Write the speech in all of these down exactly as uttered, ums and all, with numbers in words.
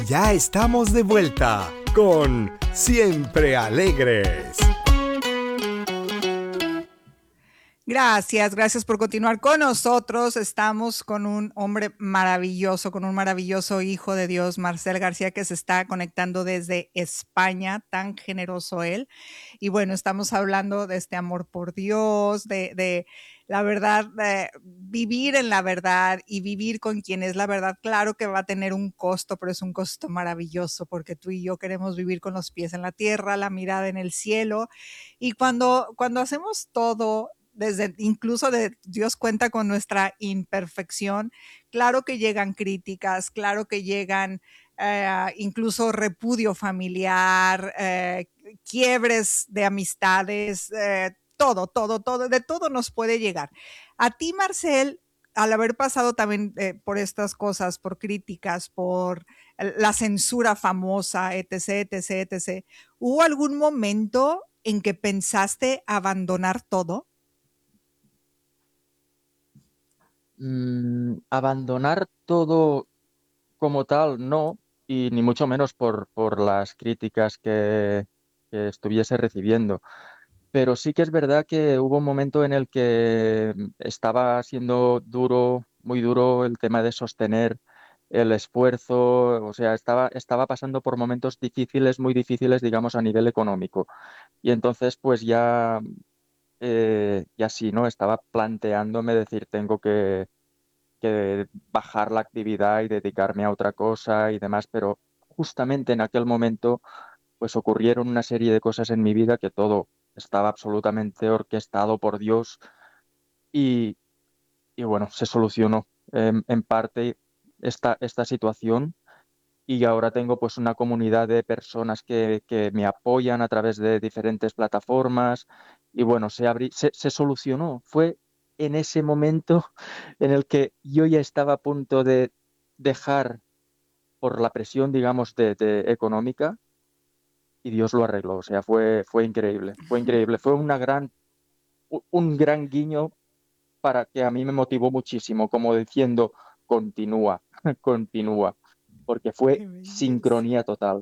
ya estamos de vuelta con Siempre Alegres. Gracias, gracias por continuar con nosotros. Estamos con un hombre maravilloso, con un maravilloso hijo de Dios, Marcel García, que se está conectando desde España, tan generoso él. Y bueno, estamos hablando de este amor por Dios, de, de la verdad, de vivir en la verdad y vivir con quien es la verdad. Claro que va a tener un costo, pero es un costo maravilloso porque tú y yo queremos vivir con los pies en la tierra, la mirada en el cielo. Y cuando, cuando hacemos todo, desde incluso de Dios cuenta con nuestra imperfección, claro que llegan críticas, claro que llegan eh, incluso repudio familiar, eh, quiebres de amistades, eh, todo, todo, todo, de todo nos puede llegar. A ti, Marcel, al haber pasado también eh, por estas cosas, por críticas, por la censura famosa, etc, etc, etc, ¿hubo algún momento en que pensaste abandonar todo? Mm, abandonar todo como tal, no, y ni mucho menos por, por las críticas que, que estuviese recibiendo. Pero sí que es verdad que hubo un momento en el que estaba siendo duro, muy duro el tema de sostener el esfuerzo, o sea, estaba, estaba pasando por momentos difíciles, muy difíciles, digamos, a nivel económico. Y entonces, pues ya, eh, ya sí, ¿no? Estaba planteándome decir, tengo que que bajar la actividad y dedicarme a otra cosa y demás, pero justamente en aquel momento pues ocurrieron una serie de cosas en mi vida que todo estaba absolutamente orquestado por Dios y, y bueno, se solucionó en, en parte esta, esta situación y ahora tengo pues una comunidad de personas que, que me apoyan a través de diferentes plataformas y bueno, se, abrí- se, se solucionó. Fue en ese momento en el que yo ya estaba a punto de dejar por la presión, digamos, de, de económica y Dios lo arregló. O sea, fue, fue increíble, fue increíble. Fue una gran, u- un gran guiño para que a mí me motivó muchísimo, como diciendo, continúa, continúa, porque fue Qué belleza. sincronía total.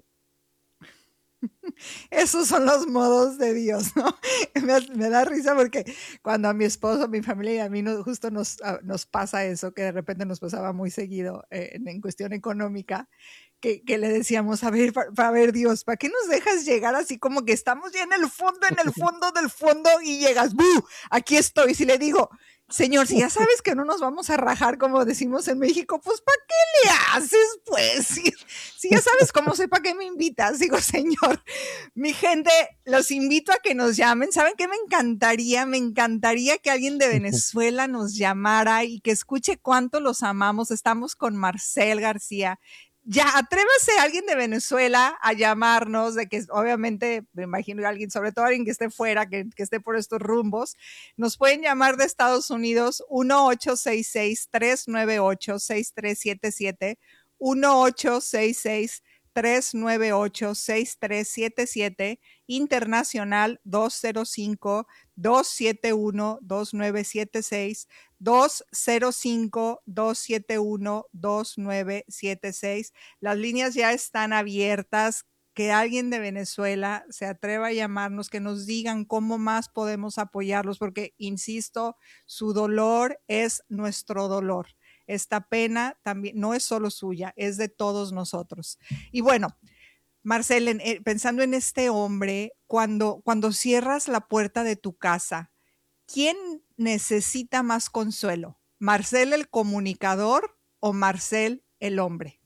Esos son los modos de Dios, ¿no? Me, me da risa porque cuando a mi esposo, a mi familia y a mí no, justo nos, a, nos pasa eso, que de repente nos pasaba muy seguido eh, en, en, cuestión económica, que, que le decíamos, a ver, para ver Dios, ¿para qué nos dejas llegar así como que estamos ya en el fondo, en el fondo del fondo y llegas, ¡bu! Aquí estoy. Si le digo, Señor, si ya sabes que no nos vamos a rajar, como decimos en México, pues ¿para qué le haces, pues? Si, si ya sabes cómo sé, ¿para qué me invitas? Digo, Señor, mi gente, los invito a que nos llamen. ¿Saben qué me encantaría? Me encantaría que alguien de Venezuela nos llamara y que escuche cuánto los amamos. Estamos con Marcel García. Ya, atrévase alguien de Venezuela a llamarnos, de que obviamente, me imagino alguien, sobre todo alguien que esté fuera, que, que esté por estos rumbos. Nos pueden llamar de Estados Unidos uno ocho seis seis, tres nueve ocho, seis tres siete siete, uno ocho seis seis, tres nueve ocho, seis tres siete siete, internacional dos cero cinco, dos siete uno, dos nueve siete seis, dos cero cinco, dos siete uno, dos nueve siete seis. Las líneas ya están abiertas. Que alguien de Venezuela se atreva a llamarnos, que nos digan cómo más podemos apoyarlos, porque, insisto, su dolor es nuestro dolor. Esta pena también no es solo suya, es de todos nosotros. Y bueno, Marcel, en, eh, pensando en este hombre, cuando, cuando cierras la puerta de tu casa, ¿quién necesita más consuelo? ¿Marcel el comunicador o Marcel el hombre?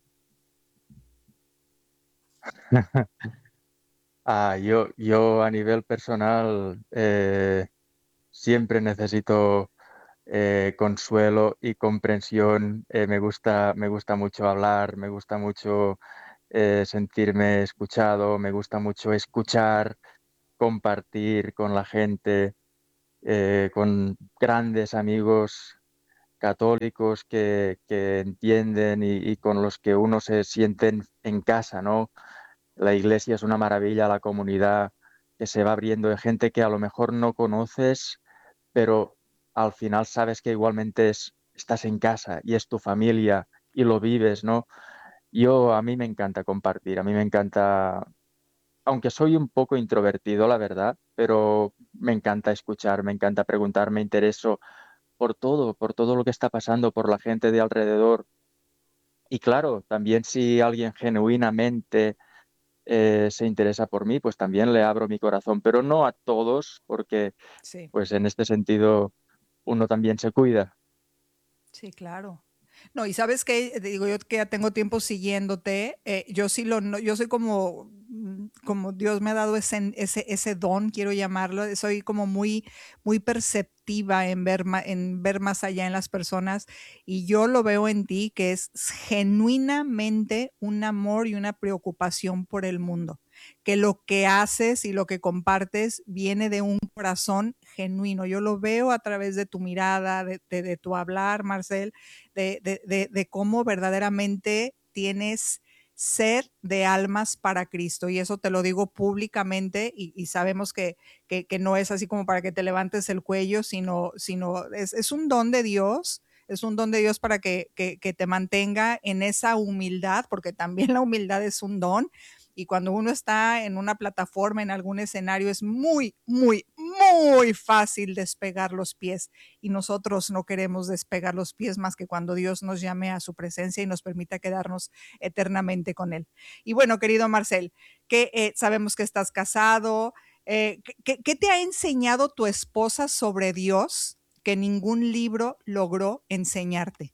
Ah, yo, yo a nivel personal eh, siempre necesito eh, consuelo y comprensión. Eh, me gusta, me gusta mucho hablar, me gusta mucho eh, sentirme escuchado, me gusta mucho escuchar, compartir con la gente, eh, con grandes amigos católicos que, que entienden y, y con los que uno se siente en, en casa, ¿no? La iglesia es una maravilla, la comunidad que se va abriendo de gente que a lo mejor no conoces, pero al final sabes que igualmente es, estás en casa y es tu familia y lo vives, ¿no? Yo, a mí me encanta compartir, a mí me encanta, aunque soy un poco introvertido, la verdad, pero me encanta escuchar, me encanta preguntar, me intereso por todo, por todo lo que está pasando, por la gente de alrededor. Y claro, también si alguien genuinamente eh, se interesa por mí, pues también le abro mi corazón, pero no a todos, porque Sí, pues en este sentido uno también se cuida. sí, claro. No, y sabes qué, digo yo que ya tengo tiempo siguiéndote, eh, yo sí lo, no- yo soy como, mm, como Dios me ha dado ese, ese, ese don, quiero llamarlo, soy como muy, muy perceptiva en ver, ma- en ver más allá en las personas y yo lo veo en ti que es genuinamente un amor y una preocupación por el mundo, que lo que haces y lo que compartes viene de un corazón genuino. Yo lo veo a través de tu mirada, de, de, de tu hablar, Marcel, de, de, de, de cómo verdaderamente tienes sed de almas para Cristo. Y eso te lo digo públicamente y, y sabemos que, que, que, no es así como para que te levantes el cuello, sino, sino es, es un don de Dios. Es un don de Dios para que, que, que te mantenga en esa humildad, porque también la humildad es un don. Y cuando uno está en una plataforma, en algún escenario, es muy, muy, muy fácil despegar los pies y nosotros no queremos despegar los pies más que cuando Dios nos llame a su presencia y nos permita quedarnos eternamente con Él. Y bueno, querido Marcel, que eh, sabemos que estás casado, eh, ¿qué, ¿qué te ha enseñado tu esposa sobre Dios que ningún libro logró enseñarte?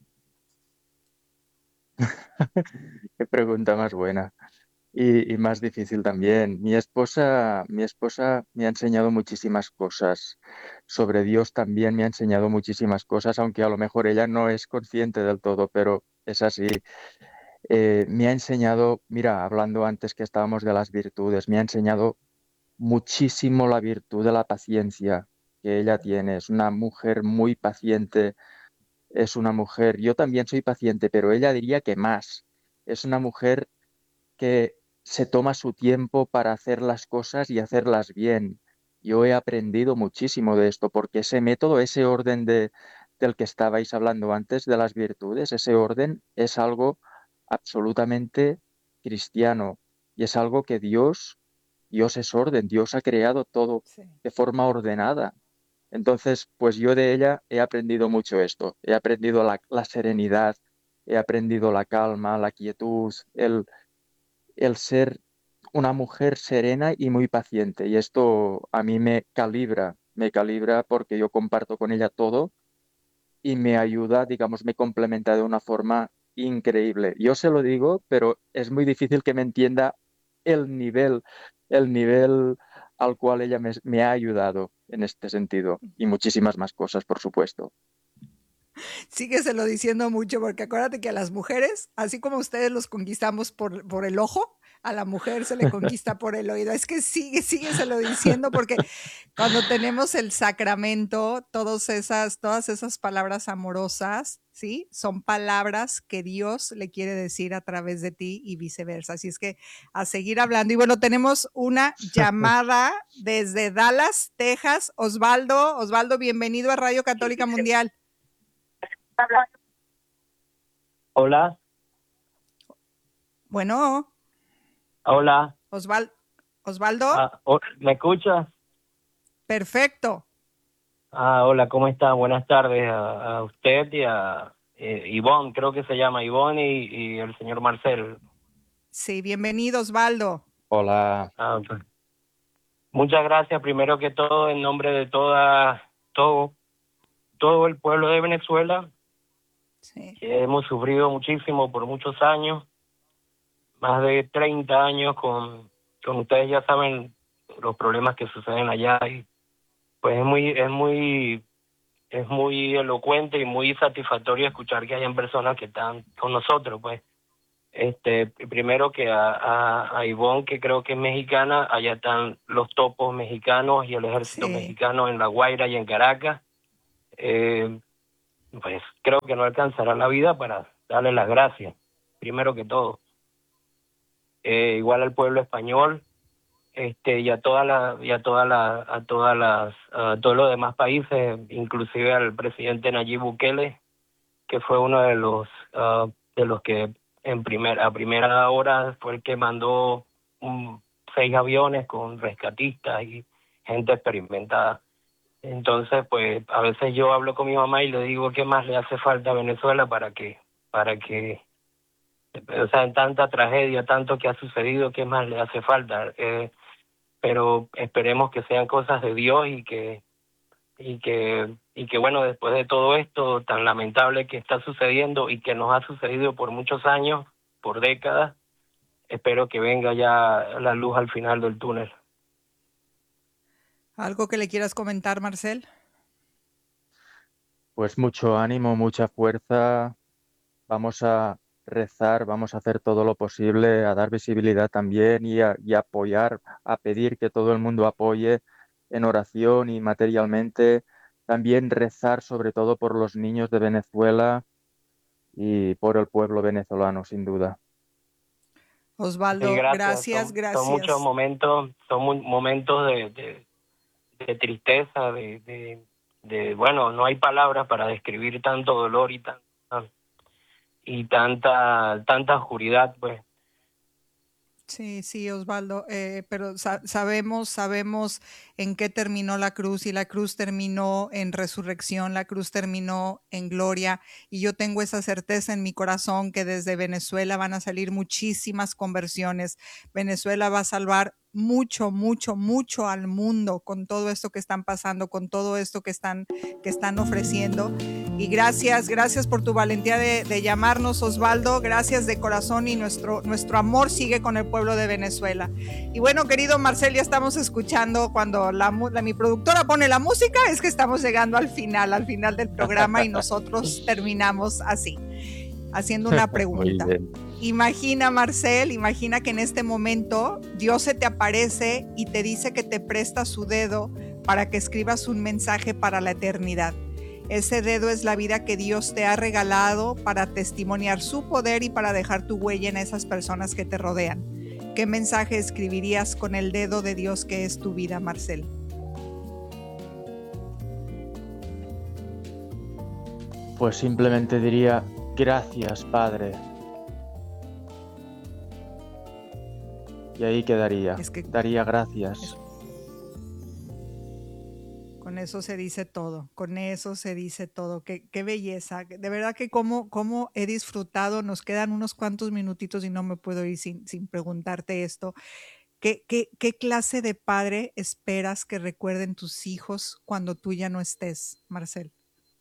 Qué pregunta más buena y, y más difícil también. Mi esposa, mi esposa me ha enseñado muchísimas cosas. Sobre Dios también me ha enseñado muchísimas cosas, aunque a lo mejor ella no es consciente del todo, pero es así. Eh, me ha enseñado, mira, hablando antes que estábamos de las virtudes, me ha enseñado muchísimo la virtud de la paciencia que ella tiene. Es una mujer muy paciente, es una mujer, yo también soy paciente, pero ella diría que más. Es una mujer que se toma su tiempo para hacer las cosas y hacerlas bien. Yo he aprendido muchísimo de esto porque ese método, ese orden de, del que estabais hablando antes, de las virtudes, ese orden es algo absolutamente cristiano y es algo que Dios, Dios es orden, Dios ha creado todo Sí. de forma ordenada. Entonces, pues yo de ella he aprendido mucho esto, he aprendido la, la serenidad, he aprendido la calma, la quietud, el el ser una mujer serena y muy paciente. Y esto a mí me calibra, me calibra porque yo comparto con ella todo y me ayuda, digamos, me complementa de una forma increíble. Yo se lo digo, pero es muy difícil que me entienda el nivel, el nivel al cual ella me, me ha ayudado en este sentido y muchísimas más cosas, por supuesto. Sígueselo diciendo mucho, porque acuérdate que a las mujeres, así como ustedes los conquistamos por, por el ojo, a la mujer se le conquista por el oído. Es que sigue, sígueselo diciendo, porque cuando tenemos el sacramento, todas esas, todas esas palabras amorosas, ¿sí? Son palabras que Dios le quiere decir a través de ti y viceversa. Así es que a seguir hablando. Y bueno, tenemos una llamada desde Dallas, Texas. Osvaldo, Osvaldo, bienvenido a Radio Católica Mundial. Hola, Bueno, hola. Osval Osvaldo, Ah, o- ¿me escuchas? perfecto. Ah, hola, ¿cómo está? Buenas tardes a, a usted y a eh, Ivonne, creo que se llama Ivonne y, y el señor Marcel. Sí, bienvenido, Osvaldo. Hola. Ah, ok. Muchas gracias, primero que todo, en nombre de toda, todo, todo el pueblo de Venezuela, Sí, que hemos sufrido muchísimo por muchos años, más de treinta años con, con ustedes ya saben los problemas que suceden allá y pues es muy, es muy es muy elocuente y muy satisfactorio escuchar que hayan personas que están con nosotros, pues. Este, primero que a, a, a Ivonne, que creo que es mexicana, allá están los topos mexicanos y el ejército sí. mexicano en La Guaira y en Caracas. Eh, pues creo que no alcanzará la vida para darle las gracias, primero que todo. Eh, igual al pueblo español, este y a toda la y a toda la a todas las a todos los demás países, inclusive al presidente Nayib Bukele, que fue uno de los uh, de los que en primer, a primera hora fue el que mandó un, seis aviones con rescatistas y gente experimentada. Entonces, pues a veces yo hablo con mi mamá y le digo qué más le hace falta a Venezuela para que, para que, o sea, en tanta tragedia, tanto que ha sucedido, qué más le hace falta. Eh, pero esperemos que sean cosas de Dios y que, y que, y que bueno, después de todo esto tan lamentable que está sucediendo y que nos ha sucedido por muchos años, por décadas, espero que venga ya la luz al final del túnel. ¿Algo que le quieras comentar, Marcel? Pues mucho ánimo, mucha fuerza. Vamos a rezar, vamos a hacer todo lo posible, a dar visibilidad también y a, y a apoyar, a pedir que todo el mundo apoye en oración y materialmente. También rezar sobre todo por los niños de Venezuela y por el pueblo venezolano, sin duda. Sí, Osvaldo, gracias. gracias, Son, son muchos gracias. momentos, son mu- momentos de, de, de tristeza, de, de, de, bueno, no hay palabras para describir tanto dolor y tanta, y tanta, tanta oscuridad, pues. Sí, sí, Osvaldo, eh, pero sa- sabemos, sabemos en qué terminó la cruz y la cruz terminó en resurrección, la cruz terminó en gloria y yo tengo esa certeza en mi corazón que desde Venezuela van a salir muchísimas conversiones. Venezuela va a salvar mucho, mucho, mucho al mundo con todo esto que están pasando, con todo esto que están, que están ofreciendo. Y gracias, gracias por tu valentía de, de llamarnos, Osvaldo. Gracias de corazón y nuestro, nuestro amor sigue con el pueblo de Venezuela. Y bueno, querido Marcel, ya estamos escuchando cuando la, la, mi productora pone la música, es que estamos llegando al final, al final del programa y nosotros terminamos así, haciendo una pregunta. Imagina, Marcel, imagina que en este momento Dios se te aparece y te dice que te presta su dedo para que escribas un mensaje para la eternidad. Ese dedo es la vida que Dios te ha regalado para testimoniar su poder y para dejar tu huella en esas personas que te rodean. ¿Qué mensaje escribirías con el dedo de Dios que es tu vida, Marcel? Pues simplemente diría, gracias, Padre. Y ahí quedaría. Es que, Daría gracias. Es, con eso se dice todo, con eso se dice todo. Qué, qué belleza. De verdad que cómo, cómo he disfrutado. Nos quedan unos cuantos minutitos y no me puedo ir sin, sin preguntarte esto. ¿Qué, qué, ¿Qué clase de padre esperas que recuerden tus hijos cuando tú ya no estés, Marcel?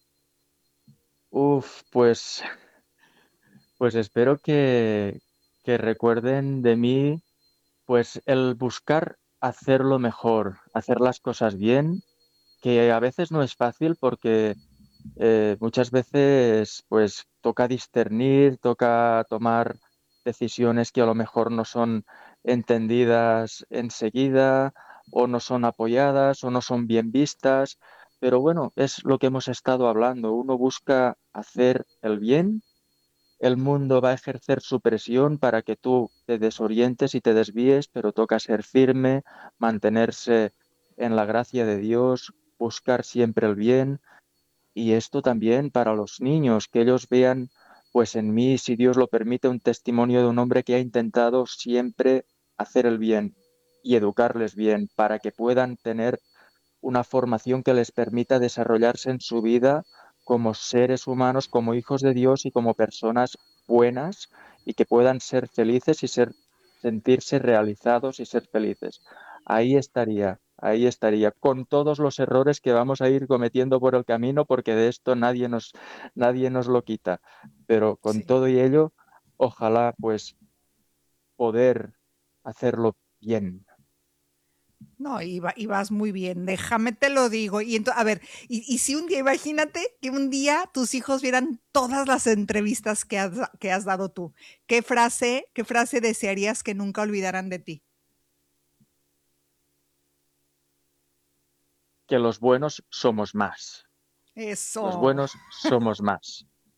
Uf, pues, pues espero que, que recuerden de mí pues el buscar hacerlo mejor, hacer las cosas bien, que a veces no es fácil porque eh, muchas veces pues toca discernir, toca tomar decisiones que a lo mejor no son entendidas enseguida o no son apoyadas o no son bien vistas, pero bueno, es lo que hemos estado hablando. Uno busca hacer el bien, el mundo va a ejercer su presión para que tú te desorientes y te desvíes, pero toca ser firme, mantenerse en la gracia de Dios, buscar siempre el bien. Y esto también para los niños, que ellos vean, pues en mí, si Dios lo permite, un testimonio de un hombre que ha intentado siempre hacer el bien y educarles bien para que puedan tener una formación que les permita desarrollarse en su vida como seres humanos, como hijos de Dios y como personas buenas y que puedan ser felices y ser, sentirse realizados y ser felices. Ahí estaría, ahí estaría, con todos los errores que vamos a ir cometiendo por el camino, porque de esto nadie nos, nadie nos lo quita. Pero con Sí. todo y ello, ojalá pues poder hacerlo bien. No, y, va, y vas muy bien, déjame te lo digo. Y entonces, a ver, y, y si un día, imagínate que un día tus hijos vieran todas las entrevistas que has, que has dado tú, ¿qué frase, qué frase desearías que nunca olvidaran de ti? Que los buenos somos más. Eso. Los buenos somos más.